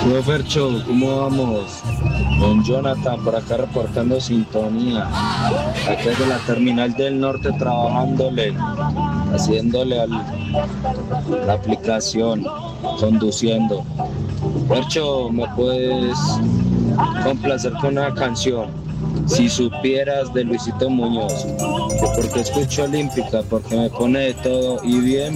Yo, Fercho, ¿cómo vamos? Don Jonathan, por acá reportando sintonía. Acá es de la terminal del norte trabajándole, haciéndole la aplicación, conduciendo. Fercho, ¿me puedes complacer con una canción? Si supieras de Luisito Muñoz. ¿Que por qué escucho Olímpica? Porque me pone de todo y bien